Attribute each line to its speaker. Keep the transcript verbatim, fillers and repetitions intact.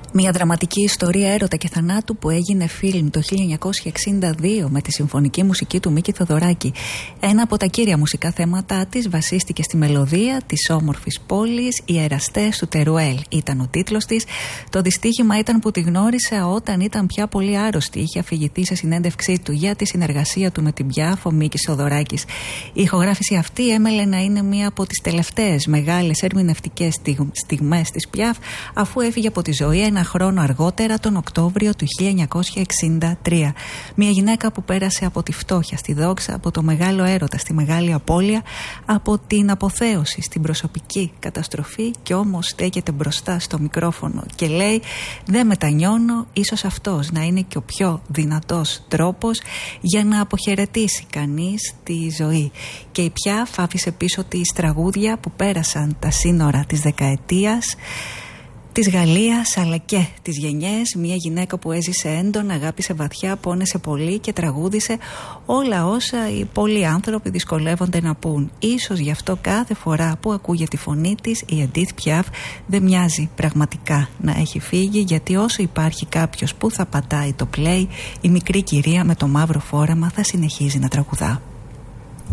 Speaker 1: Μια δραματική ιστορία έρωτα και θανάτου που έγινε φιλμ το χίλια εννιακόσια εξήντα δύο με τη συμφωνική μουσική του Μίκη Θοδωράκη. Ένα από τα κύρια μουσικά θέματα της βασίστηκε στη μελωδία της όμορφης πόλης «Οι Εραστές του Τερουέλ» ήταν ο τίτλος της. Το δυστύχημα ήταν που τη γνώρισα όταν ήταν πια πολύ άρρωστη. Είχε αφηγηθεί σε συνέντευξή του για τη συνεργασία του με την Πιάφ ο Μίκης Θοδωράκης. Η ηχογράφηση αυτή έμελε να είναι μία από τις τελευταίες μεγάλες ερμηνευτικές στιγμές της Πιάφ, αφού έφυγε από τη ζωή ένα χρόνο αργότερα, τον Οκτώβριο του χίλια εννιακόσια εξήντα τρία. Μια γυναίκα που πέρασε από τη φτώχεια στη δόξα, από το μεγάλο έρωτα στη μεγάλη απώλεια, από την αποθέωση στην προσωπική καταστροφή, και όμως στέκεται μπροστά στο μικρόφωνο και λέει: δεν μετανιώνω, ίσως αυτός να είναι και ο πιο δυνατός τρόπος για να αποχαιρετήσει κανείς τη ζωή. Και η Πιάφ άφησε πίσω της τραγούδια που πέρασαν τα σύνορα της δεκαετίας της Γαλλίας αλλά και της γενιές. Μια γυναίκα που έζησε έντονα, αγάπησε βαθιά, πόνεσε πολύ και τραγούδισε όλα όσα οι πολλοί άνθρωποι δυσκολεύονται να πούν. Ίσως γι' αυτό κάθε φορά που ακούγεται τη φωνή της, η Εντίθ Πιάφ δεν μοιάζει πραγματικά να έχει φύγει, γιατί όσο υπάρχει κάποιος που θα πατάει το play, η μικρή κυρία με το μαύρο φόρεμα θα συνεχίζει να τραγουδά.